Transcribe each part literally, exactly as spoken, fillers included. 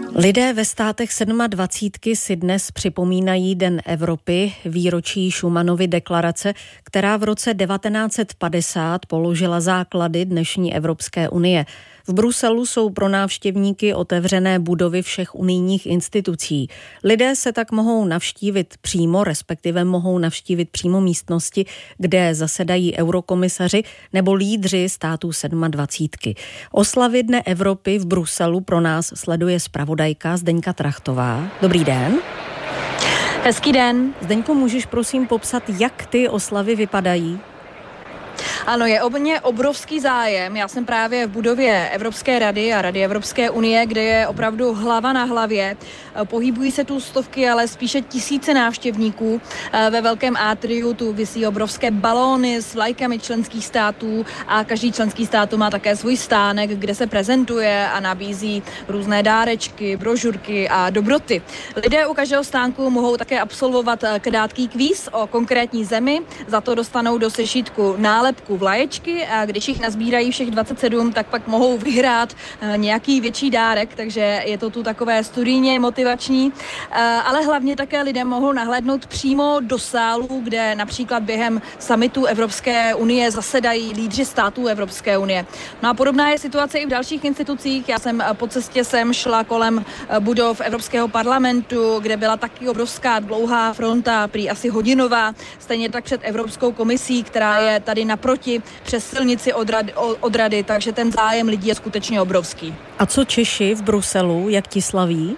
Lidé ve státech sedmadvacítky si dnes připomínají Den Evropy, výročí Schumannovy deklarace, která v roce devatenáct set padesát položila základy dnešní Evropské unie. V Bruselu jsou pro návštěvníky otevřené budovy všech unijních institucí. Lidé se tak mohou navštívit přímo, respektive mohou navštívit přímo místnosti, kde zasedají eurokomisaři nebo lídři států sedmadvacítky. Oslavy Dne Evropy v Bruselu pro nás sleduje zpravodajka Zdeňka Trachtová. Dobrý den. Hezký den. Zdeňko, můžeš prosím popsat, jak ty oslavy vypadají? Ano, je o mě obrovský zájem. Já jsem právě v budově Evropské rady a Rady Evropské unie, kde je opravdu hlava na hlavě. Pohybují se tu stovky, ale spíše tisíce návštěvníků. Ve velkém atriu tu visí obrovské balóny s vlajkami členských států a každý členský stát má také svůj stánek, kde se prezentuje a nabízí různé dárečky, brožurky a dobroty. Lidé u každého stánku mohou také absolvovat krátký kvíz o konkrétní zemi, za to dostanou do sešítku nálepku vlaječky a když jich nazbírají všech dvacet sedm, tak pak mohou vyhrát nějaký větší dárek, takže je to tu takové studijně motivační, ale hlavně také lidé mohou nahlédnout přímo do sálu, kde například během summitu Evropské unie zasedají lídři států Evropské unie. No a podobná je situace i v dalších institucích. Já jsem po cestě sem šla kolem budov Evropského parlamentu, kde byla taky obrovská dlouhá fronta, prý asi hodinová, stejně tak před Evropskou komisí, která je tady naproti přes silnici od rady, od rady, takže ten zájem lidí je skutečně obrovský. A co Češi v Bruselu, jak ti slaví?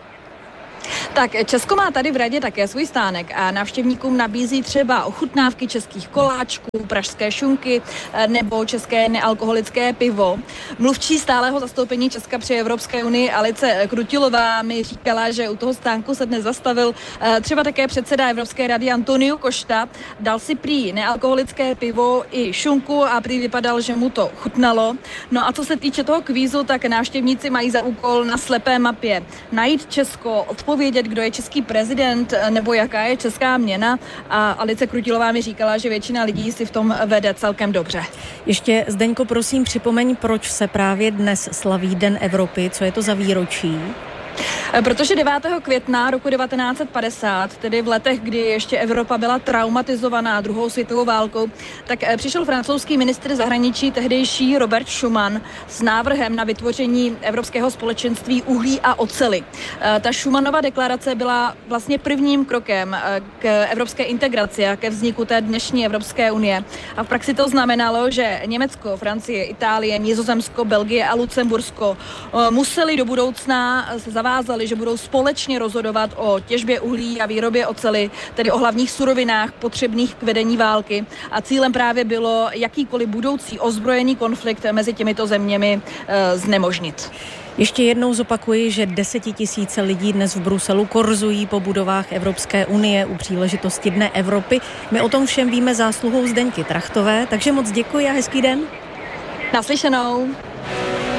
Tak Česko má tady v radě také svůj stánek a návštěvníkům nabízí třeba ochutnávky českých koláčků, pražské šunky nebo české nealkoholické pivo. Mluvčí stálého zastoupení Česka při Evropské unii Alice Krutilová mi říkala, že u toho stánku se dnes zastavil třeba také předseda Evropské rady Antonio Costa. Dal si prý nealkoholické pivo i šunku a prý vypadal, že mu to chutnalo. No a co se týče toho kvízu, tak návštěvníci mají za úkol na slepé mapě najít Česko, odpovědět, kdo je český prezident nebo jaká je česká měna, a Alice Krutilová mi říkala, že většina lidí si v tom vede celkem dobře. Ještě, Zdeňko, prosím, připomeň, proč se právě dnes slaví Den Evropy, co je to za výročí? Protože devátého května roku devatenáct set padesát, tedy v letech, kdy ještě Evropa byla traumatizovaná druhou světovou válkou, tak přišel francouzský ministr zahraničí tehdejší Robert Schuman s návrhem na vytvoření Evropského společenství uhlí a oceli. Ta Schumannova deklarace byla vlastně prvním krokem k evropské integraci a ke vzniku té dnešní Evropské unie. A v praxi to znamenalo, že Německo, Francie, Itálie, Nizozemsko, Belgie a Lucembursko museli do budoucna se zavázali, že budou společně rozhodovat o těžbě uhlí a výrobě oceli, tedy o hlavních surovinách potřebných k vedení války. A cílem právě bylo jakýkoliv budoucí ozbrojený konflikt mezi těmito zeměmi e, znemožnit. Ještě jednou zopakuji, že desetitisíce lidí dnes v Bruselu korzují po budovách Evropské unie u příležitosti Dne Evropy. My o tom všem víme zásluhou Zdeňky Trachtové, takže moc děkuji a hezký den. Naslyšenou.